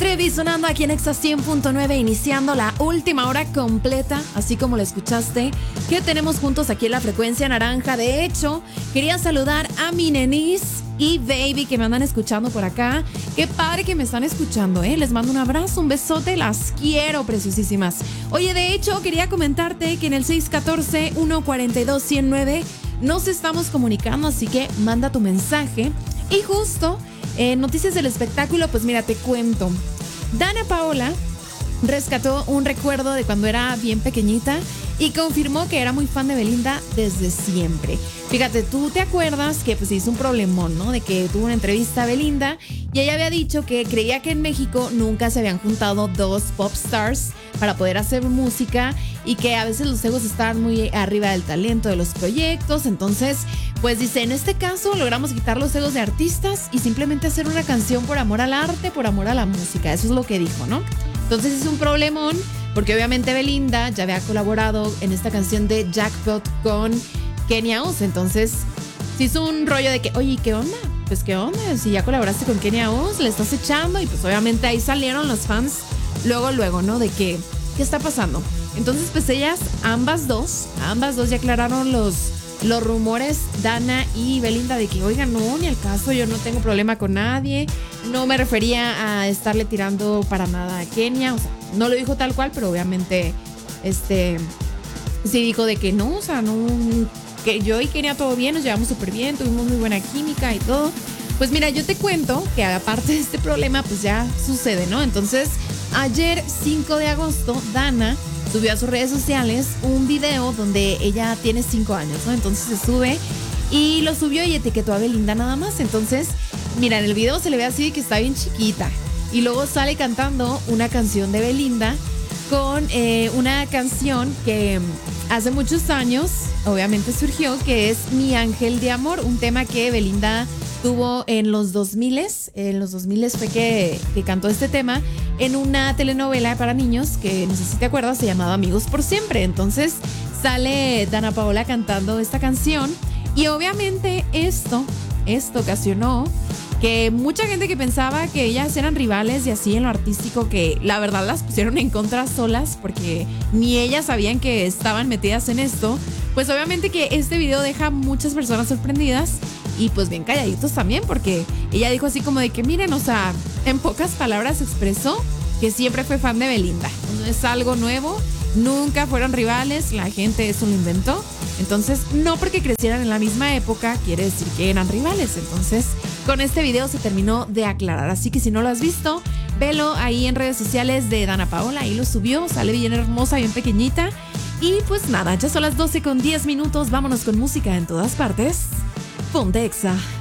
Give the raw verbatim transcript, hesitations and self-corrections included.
Trevi sonando aquí en Exa cien punto nueve, iniciando la última hora completa, así como lo escuchaste, que tenemos juntos aquí en la frecuencia naranja. De hecho, quería saludar a mi nenis y baby que me andan escuchando por acá. Qué padre que me están escuchando, ¿eh? Les mando un abrazo, un besote, las quiero, preciosísimas. Oye, de hecho, quería comentarte que en el seis uno cuatro, uno cuatro dos, uno cero nueve nos estamos comunicando, así que manda tu mensaje. Y justo, eh, noticias del espectáculo, pues mira, te cuento. Dana Paola rescató un recuerdo de cuando era bien pequeñita y confirmó que era muy fan de Belinda desde siempre. Fíjate, tú te acuerdas que pues hizo un problemón, ¿no? De que tuvo una entrevista a Belinda y ella había dicho que creía que en México nunca se habían juntado dos pop stars para poder hacer música y que a veces los egos estaban muy arriba del talento de los proyectos. Entonces, pues dice, en este caso logramos quitar los egos de artistas y simplemente hacer una canción por amor al arte, por amor a la música. Eso es lo que dijo, ¿no? Entonces es un problemón porque obviamente Belinda ya había colaborado en esta canción de Jackpot con Kenia Oz. Entonces se hizo un rollo de que, oye, ¿qué onda? Pues ¿qué onda? Si ya colaboraste con Kenia Oz, le estás echando. Y pues obviamente ahí salieron los fans luego, luego, ¿no? De que, ¿qué está pasando? Entonces pues ellas, ambas dos, ambas dos ya aclararon los, los rumores, Dana y Belinda, de que, oigan, no, ni al caso, yo no tengo problema con nadie. No me refería a estarle tirando para nada a Kenia. O sea, no lo dijo tal cual, pero obviamente este sí dijo de que no, o sea, no, que yo y Kenia todo bien, nos llevamos súper bien, tuvimos muy buena química y todo. Pues mira, yo te cuento que aparte de este problema, pues ya sucede, ¿no? Entonces, ayer cinco de agosto, Dana subió a sus redes sociales un video donde ella tiene cinco años, ¿no? Entonces se sube y lo subió y etiquetó a Belinda nada más. Entonces, mira, en el video se le ve así que está bien chiquita. Y luego sale cantando una canción de Belinda con eh, una canción que hace muchos años obviamente surgió, que es Mi Ángel de Amor, un tema que Belinda tuvo en los dos mil. En los dos mil fue que, que cantó este tema en una telenovela para niños que, no sé si te acuerdas, se llamaba Amigos por Siempre. Entonces sale Dana Paola cantando esta canción y obviamente esto, esto ocasionó que mucha gente que pensaba que ellas eran rivales y así en lo artístico, que la verdad las pusieron en contra solas porque ni ellas sabían que estaban metidas en esto. Pues obviamente que este video deja a muchas personas sorprendidas y pues bien calladitos también, porque ella dijo así como de que miren, o sea, en pocas palabras expresó que siempre fue fan de Belinda. No es algo nuevo, nunca fueron rivales, la gente eso lo inventó. Entonces, no porque crecieran en la misma época quiere decir que eran rivales. Entonces, con este video se terminó de aclarar. Así que si no lo has visto, velo ahí en redes sociales de Dana Paola. Ahí lo subió, sale bien hermosa, bien pequeñita. Y pues nada, ya son las doce con diez minutos. Vámonos con música en todas partes. Ponte Exa.